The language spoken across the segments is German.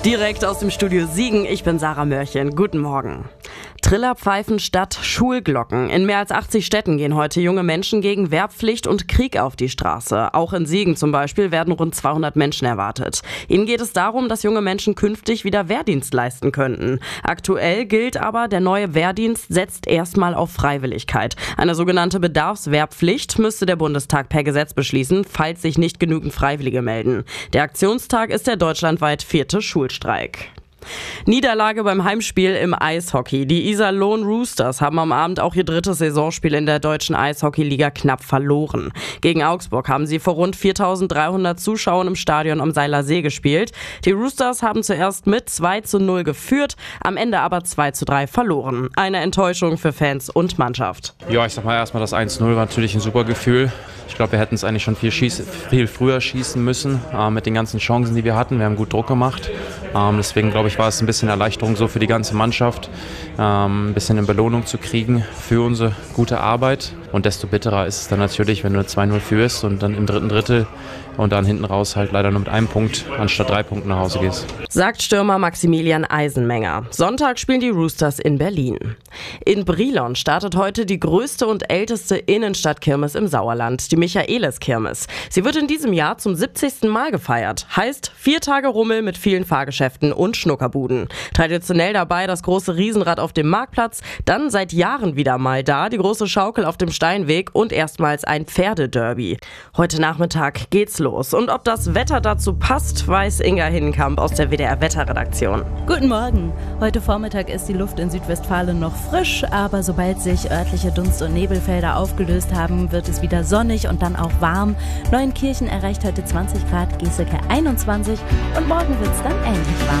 Direkt aus dem Studio Siegen, ich bin Sarah Mörchen. Guten Morgen. Trillerpfeifen statt Schulglocken. In mehr als 80 Städten gehen heute junge Menschen gegen Wehrpflicht und Krieg auf die Straße. Auch in Siegen zum Beispiel werden rund 200 Menschen erwartet. Ihnen geht es darum, dass junge Menschen künftig wieder Wehrdienst leisten könnten. Aktuell gilt aber, der neue Wehrdienst setzt erstmal auf Freiwilligkeit. Eine sogenannte Bedarfswehrpflicht müsste der Bundestag per Gesetz beschließen, falls sich nicht genügend Freiwillige melden. Der Aktionstag ist der deutschlandweit 4. Schulstreik. Niederlage beim Heimspiel im Eishockey. Die Iserlohn Roosters haben am Abend auch ihr 3. Saisonspiel in der deutschen Eishockeyliga knapp verloren. Gegen Augsburg haben sie vor rund 4.300 Zuschauern im Stadion am Seiler See gespielt. Die Roosters haben zuerst mit 2:0 geführt, am Ende aber 2:3 verloren. Eine Enttäuschung für Fans und Mannschaft. Ja, ich sag mal, erstmal das 1:0 war natürlich ein super Gefühl. Ich glaube, wir hätten es eigentlich schon viel früher schießen müssen, mit den ganzen Chancen, die wir hatten. Wir haben gut Druck gemacht. Deswegen, glaube ich, war es ein bisschen Erleichterung so für die ganze Mannschaft, ein bisschen eine Belohnung zu kriegen für unsere gute Arbeit. Und desto bitterer ist es dann natürlich, wenn du 2:0 führst und dann im dritten Drittel und dann hinten raus halt leider nur mit einem Punkt anstatt 3 Punkten nach Hause gehst. Sagt Stürmer Maximilian Eisenmenger. Sonntag spielen die Roosters in Berlin. In Brilon startet heute die größte und älteste Innenstadtkirmes im Sauerland, die Michaeliskirmes. Sie wird in diesem Jahr zum 70. Mal gefeiert. Heißt 4 Tage Rummel mit vielen Fahrgeschäften und Schnuckerbuden. Traditionell dabei das große Riesenrad auf dem Marktplatz, dann seit Jahren wieder mal da die große Schaukel auf dem Steinweg und erstmals ein Pferdederby. Heute Nachmittag geht's los. Und ob das Wetter dazu passt, weiß Inga Hinnenkamp aus der WDR-Wetterredaktion. Guten Morgen. Heute Vormittag ist die Luft in Südwestfalen noch frisch, aber sobald sich örtliche Dunst- und Nebelfelder aufgelöst haben, wird es wieder sonnig und dann auch warm. Neuenkirchen erreicht heute 20 Grad, Giesecke 21 und morgen wird es dann ähnlich warm.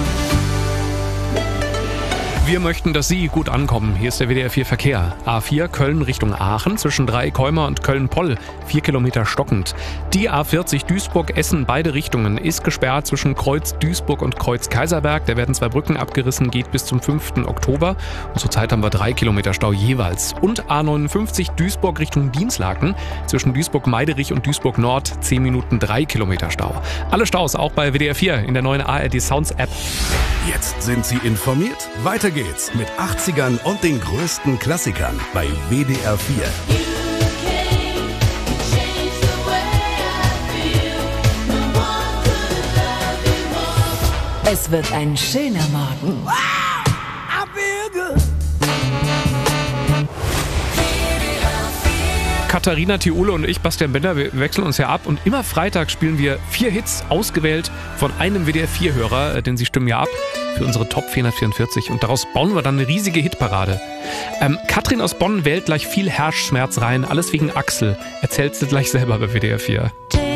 Wir möchten, dass Sie gut ankommen. Hier ist der WDR 4 Verkehr. A4 Köln Richtung Aachen zwischen Dreikäumer und Köln-Poll. 4 Kilometer stockend. Die A40 Duisburg-Essen beide Richtungen ist gesperrt zwischen Kreuz Duisburg und Kreuz Kaiserberg. Da werden 2 Brücken abgerissen, geht bis zum 5. Oktober. Und zurzeit haben wir 3 Kilometer Stau jeweils. Und A59 Duisburg Richtung Dienstlaken zwischen Duisburg-Meiderich und Duisburg-Nord 10 Minuten 3 Kilometer Stau. Alle Staus auch bei WDR 4 in der neuen ARD Sounds App. Jetzt sind Sie informiert. Weiter geht's mit 80ern und den größten Klassikern bei WDR 4. Es wird ein schöner Morgen. Katharina Thiule und ich, Bastian Bender, wir wechseln uns ja ab und immer Freitag spielen wir 4 Hits, ausgewählt von einem WDR-4-Hörer, denn sie stimmen ja ab für unsere Top 444 und daraus bauen wir dann eine riesige Hitparade. Katrin aus Bonn wählt gleich viel Herzschmerz rein, alles wegen Axel. Erzählst du gleich selber bei WDR 4.